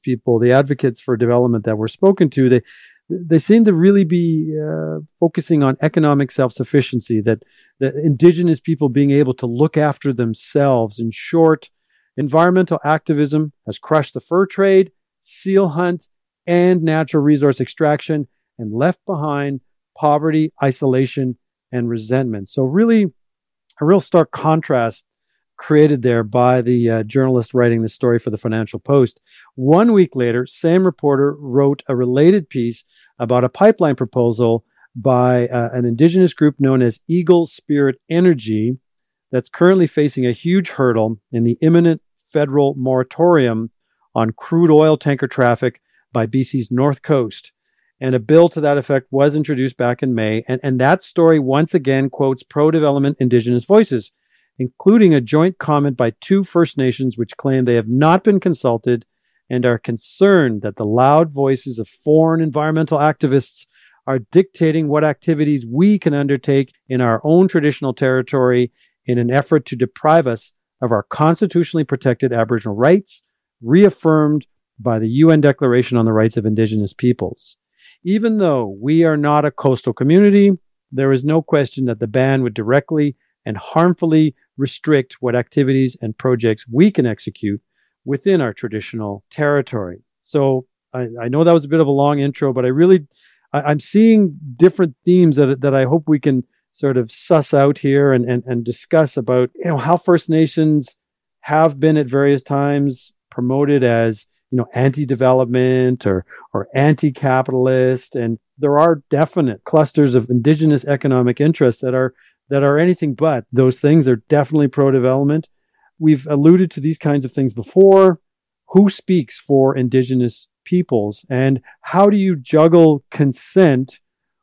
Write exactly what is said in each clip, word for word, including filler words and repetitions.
people, the advocates for development that were spoken to, they they seem to really be uh, focusing on economic self-sufficiency, that, that Indigenous people being able to look after themselves. In short, environmental activism has crushed the fur trade, seal hunt, and natural resource extraction, and left behind poverty, isolation, and resentment. So really, a real stark contrast created there by the uh, journalist writing the story for the Financial Post. One week later, same reporter wrote a related piece about a pipeline proposal by uh, an Indigenous group known as Eagle Spirit Energy that's currently facing a huge hurdle in the imminent federal moratorium on crude oil tanker traffic by B C's North Coast. And a bill to that effect was introduced back in May. And, and that story once again quotes pro-development Indigenous voices, including a joint comment by two First Nations which claim they have not been consulted and are concerned that the loud voices of foreign environmental activists are dictating what activities we can undertake in our own traditional territory in an effort to deprive us of our constitutionally protected Aboriginal rights, reaffirmed by the U N Declaration on the Rights of Indigenous Peoples. Even though we are not a coastal community, there is no question that the ban would directly and harmfully restrict what activities and projects we can execute within our traditional territory. So I, I know that was a bit of a long intro, but I really, I, I'm seeing different themes that, that I hope we can sort of suss out here and, and, and discuss about, you know, how First Nations have been at various times promoted as, you know, anti-development or, or anti-capitalist. And there are definite clusters of Indigenous economic interests that are that are anything but those things. They're definitely pro-development. We've alluded to these kinds of things before. Who speaks for Indigenous peoples? And how do you juggle consent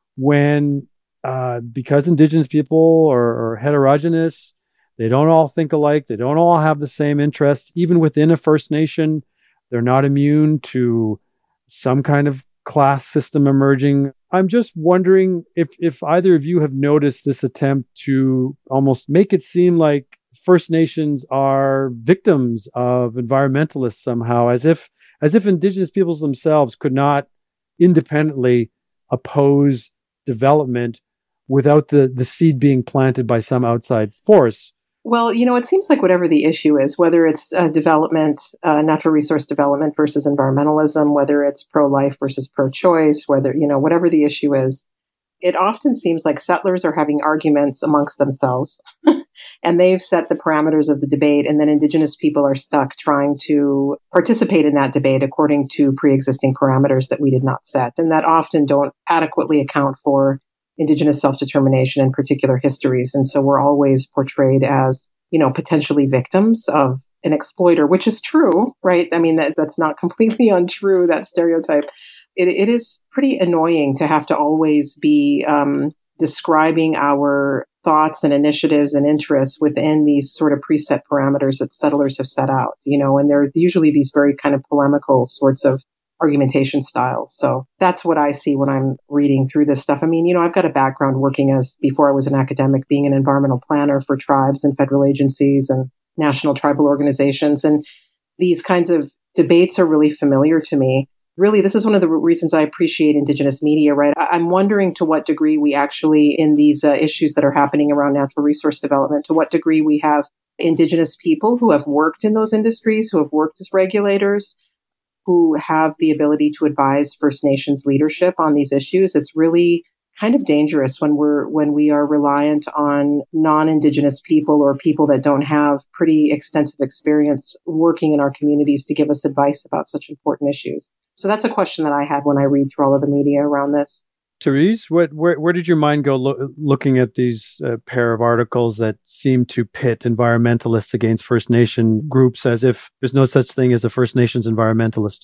when, uh, because Indigenous people are, are heterogeneous, they don't all think alike, they don't all have the same interests, even within a First Nation, they're not immune to some kind of class system emerging. I'm just wondering if, if either of you have noticed this attempt to almost make it seem like First Nations are victims of environmentalists somehow, as if as if Indigenous peoples themselves could not independently oppose development without the, the seed being planted by some outside force. Well, you know, it seems like whatever the issue is, whether it's uh, development, uh, natural resource development versus environmentalism, whether it's pro-life versus pro-choice, whether, you know, whatever the issue is, it often seems like settlers are having arguments amongst themselves and they've set the parameters of the debate. And then Indigenous people are stuck trying to participate in that debate according to pre-existing parameters that we did not set, and that often don't adequately account for Indigenous self-determination and particular histories. And so we're always portrayed as, you know, potentially victims of an exploiter, which is true, right? I mean, that, that's not completely untrue, that stereotype. It, it is pretty annoying to have to always be um, describing our thoughts and initiatives and interests within these sort of preset parameters that settlers have set out, you know, and they're usually these very kind of polemical sorts of argumentation styles. So that's what I see when I'm reading through this stuff. I mean, you know, I've got a background working as, before I was an academic, being an environmental planner for tribes and federal agencies and national tribal organizations. And these kinds of debates are really familiar to me. Really, this is one of the reasons I appreciate Indigenous media, right? I'm wondering to what degree we actually, in these uh, issues that are happening around natural resource development, to what degree we have Indigenous people who have worked in those industries, who have worked as regulators, who have the ability to advise First Nations leadership on these issues. It's really kind of dangerous when we're when we are reliant on non-Indigenous people or people that don't have pretty extensive experience working in our communities to give us advice about such important issues. So that's a question that I had when I read through all of the media around this. Therese, what, where, where did your mind go lo- looking at these uh, pair of articles that seem to pit environmentalists against First Nation groups as if there's no such thing as a First Nations environmentalist?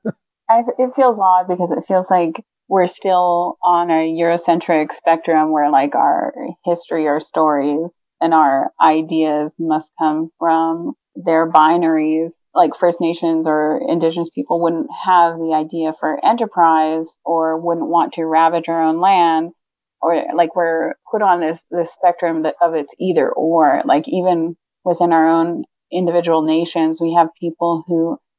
I, it feels odd because it feels like we're still on a Eurocentric spectrum where like our history, our stories, and our ideas must come from their binaries. Like First Nations or Indigenous people wouldn't have the idea for enterprise or wouldn't want to ravage our own land, or like we're put on this, this spectrum that of it's either or. Like even within our own individual nations, we have people who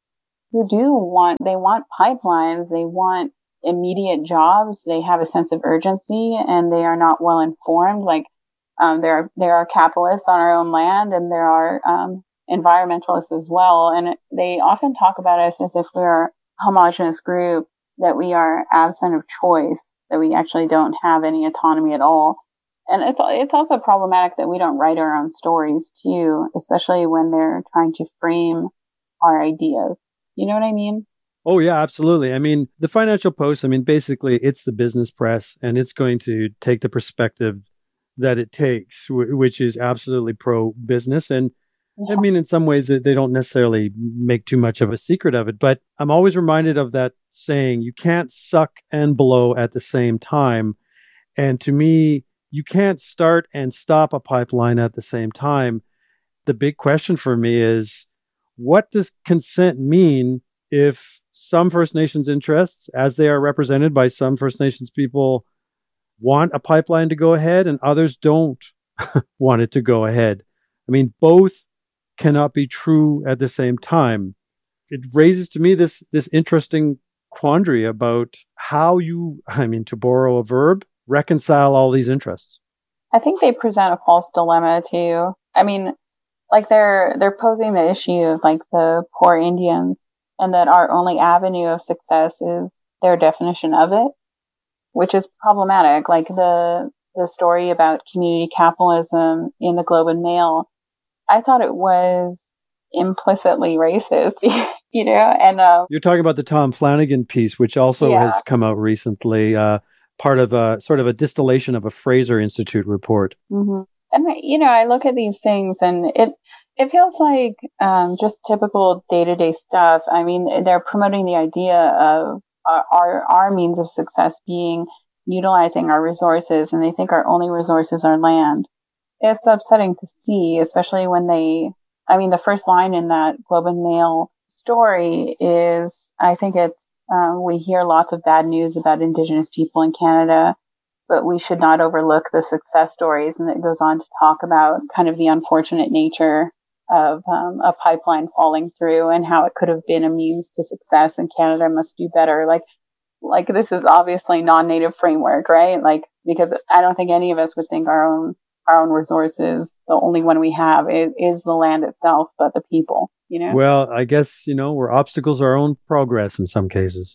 who do want, they want pipelines, they want immediate jobs, they have a sense of urgency, and they are not well informed. Like, um, there are, there are capitalists on our own land, and there are, um, environmentalists as well. And they often talk about us as if we're a homogenous group, that we are absent of choice, that we actually don't have any autonomy at all. And it's it's also problematic that we don't write our own stories too, especially when they're trying to frame our ideas. You know what I mean? Oh, yeah, absolutely. I mean, the Financial Post, I mean, basically it's the business press, and it's going to take the perspective that it takes, w- which is absolutely pro-business. And I mean, in some ways, they don't necessarily make too much of a secret of it. But I'm always reminded of that saying, you can't suck and blow at the same time. And to me, you can't start and stop a pipeline at the same time. The big question for me is, what does consent mean if some First Nations interests, as they are represented by some First Nations people, want a pipeline to go ahead and others don't want it to go ahead? I mean, both cannot be true at the same time. It raises to me this this interesting quandary about how you, I mean, to borrow a verb, reconcile all these interests. I think they present a false dilemma too. I mean, like they're they're posing the issue of like the poor Indians, and that our only avenue of success is their definition of it, which is problematic. Like the the story about community capitalism in the Globe and Mail, I thought it was implicitly racist, you know? And uh, you're talking about the Tom Flanagan piece, which also yeah. has come out recently, uh, part of a sort of a distillation of a Fraser Institute report. Mm-hmm. And, you know, I look at these things and it, it feels like um, just typical day-to-day stuff. I mean, they're promoting the idea of our, our, our means of success being utilizing our resources, and they think our only resources are land. It's upsetting to see, especially when they, I mean, the first line in that Globe and Mail story is, I think it's, um, we hear lots of bad news about Indigenous people in Canada, but we should not overlook the success stories. And it goes on to talk about kind of the unfortunate nature of um, a pipeline falling through and how it could have been a means to success, and Canada must do better. Like, like this is obviously non-native framework, right? Like, because I don't think any of us would think our own our own resources, the only one we have is, is the land itself, but the people, you know? Well, I guess, you know, we're obstacles to our own progress in some cases.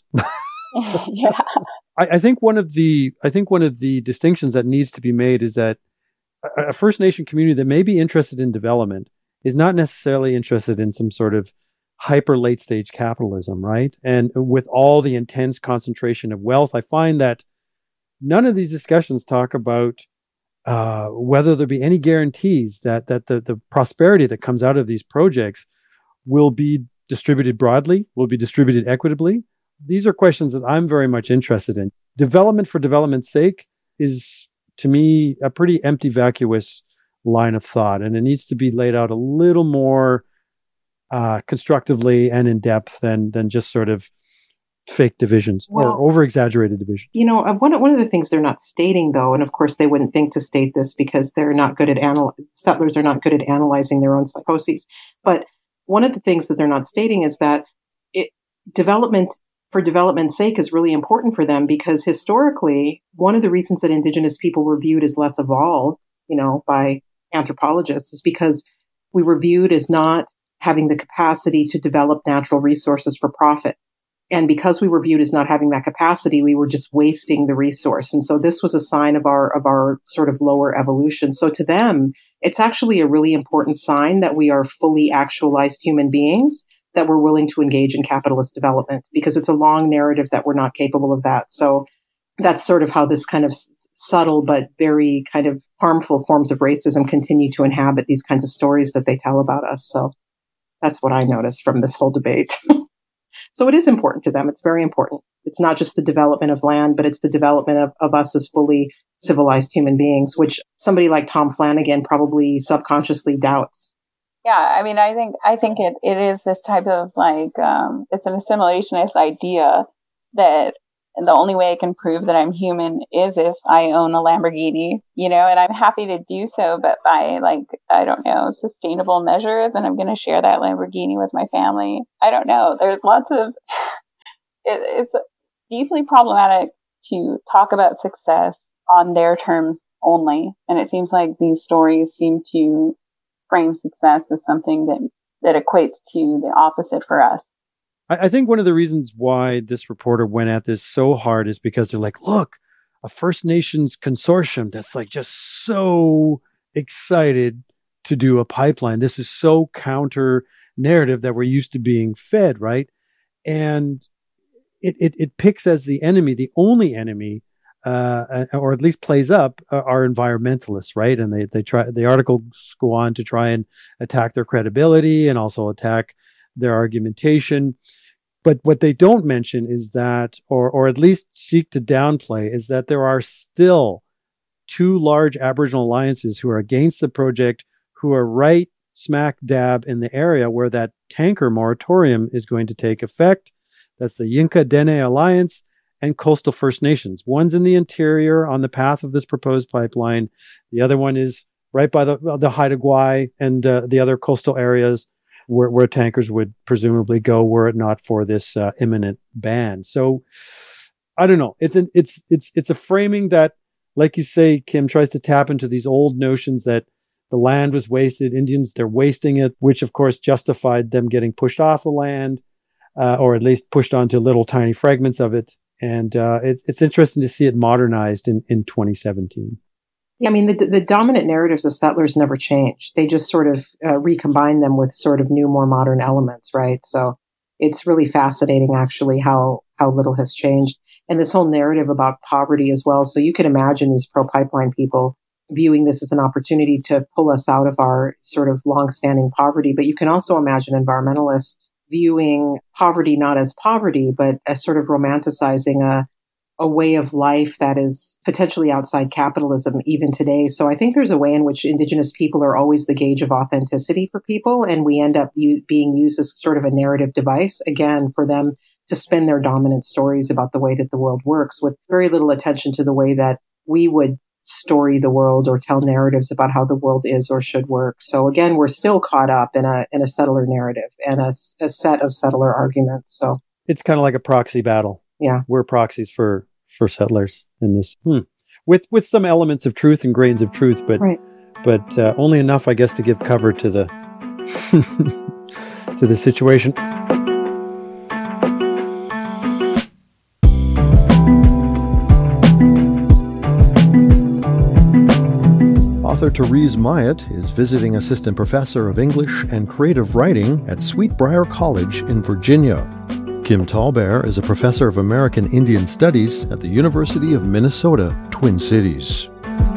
yeah. I, I think one of the, I think one of the distinctions that needs to be made is that a, a First Nation community that may be interested in development is not necessarily interested in some sort of hyper late stage capitalism, right? And with all the intense concentration of wealth, I find that none of these discussions talk about Uh, whether there be any guarantees that that the, the prosperity that comes out of these projects will be distributed broadly, will be distributed equitably. These are questions that I'm very much interested in. Development for development's sake is, to me, a pretty empty, vacuous line of thought, and it needs to be laid out a little more uh, constructively and in depth than than just sort of fake divisions well, or over-exaggerated divisions. You know, one, one of the things they're not stating, though, and of course they wouldn't think to state this because they're not good at anal- settlers are not good at analyzing their own psychoses. But one of the things that they're not stating is that it, development for development's sake is really important for them, because historically, one of the reasons that Indigenous people were viewed as less evolved, you know, by anthropologists is because we were viewed as not having the capacity to develop natural resources for profit. And because we were viewed as not having that capacity, we were just wasting the resource. And so this was a sign of our, of our sort of lower evolution. So to them, it's actually a really important sign that we are fully actualized human beings, that we're willing to engage in capitalist development, because it's a long narrative that we're not capable of that. So that's sort of how this kind of s- subtle but very kind of harmful forms of racism continue to inhabit these kinds of stories that they tell about us. So that's what I noticed from this whole debate. So it is important to them. It's very important. It's not just the development of land, but it's the development of, of us as fully civilized human beings, which somebody like Tom Flanagan probably subconsciously doubts. Yeah, I mean, I think I think it, it is this type of like, um, it's an assimilationist idea that And the only way I can prove that I'm human is if I own a Lamborghini, you know, and I'm happy to do so, but by like, I don't know, sustainable measures, and I'm going to share that Lamborghini with my family. I don't know. There's lots of, it, it's deeply problematic to talk about success on their terms only. And it seems like these stories seem to frame success as something that, that equates to the opposite for us. I think one of the reasons why this reporter went at this so hard is because they're like, look, a First Nations consortium that's like just so excited to do a pipeline. This is so counter narrative that we're used to being fed, right? And it it, it picks as the enemy, the only enemy, uh, or at least plays up, uh, are environmentalists, right? And they they try. The articles go on to try and attack their credibility and also attack their argumentation. But what they don't mention is that, or or at least seek to downplay, is that there are still two large Aboriginal alliances who are against the project, who are right smack dab in the area where that tanker moratorium is going to take effect. That's the Yinka Dene Alliance and Coastal First Nations. One's in the interior on the path of this proposed pipeline. The other one is right by the, the Haida Gwaii and uh, the other coastal areas where, where tankers would presumably go were it not for this uh, imminent ban. So I don't know. It's an, it's it's it's a framing that, like you say, Kim, tries to tap into these old notions that the land was wasted. Indians, they're wasting it, which of course justified them getting pushed off the land, uh, or at least pushed onto little tiny fragments of it. And uh, it's it's interesting to see it modernized in, in twenty seventeen. Yeah, I mean, the, the dominant narratives of settlers never change. They just sort of uh, recombine them with sort of new, more modern elements, right? So it's really fascinating, actually, how how little has changed. And this whole narrative about poverty as well. So you can imagine these pro-pipeline people viewing this as an opportunity to pull us out of our sort of longstanding poverty. But you can also imagine environmentalists viewing poverty not as poverty, but as sort of romanticizing a a way of life that is potentially outside capitalism even today. So I think there's a way in which Indigenous people are always the gauge of authenticity for people, and we end up u- being used as sort of a narrative device, again, for them to spin their dominant stories about the way that the world works, with very little attention to the way that we would story the world or tell narratives about how the world is or should work. So again, we're still caught up in a in a settler narrative and a, a set of settler arguments. So it's kind of like a proxy battle. Yeah, we're proxies for for settlers in this, hmm. with with some elements of truth and grains of truth, but right. but uh, only enough, I guess, to give cover to the to the situation. Author Therese Myatt is visiting assistant professor of English and creative writing at Sweetbriar College in Virginia. Kim Tallbear is a professor of American Indian Studies at the University of Minnesota, Twin Cities.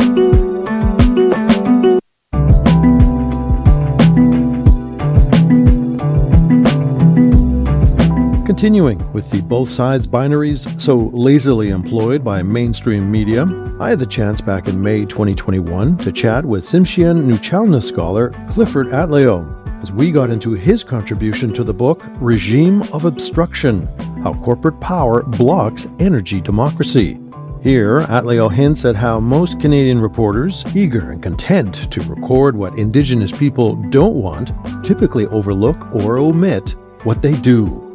Continuing with the both sides binaries so lazily employed by mainstream media, I had the chance back in May twenty twenty-one to chat with Tsimshian Nuchalna scholar Clifford Atleo as we got into his contribution to the book Regime of Obstruction: How Corporate Power Blocks Energy Democracy. Here, Atleo hints at how most Canadian reporters, eager and content to record what Indigenous people don't want, typically overlook or omit what they do.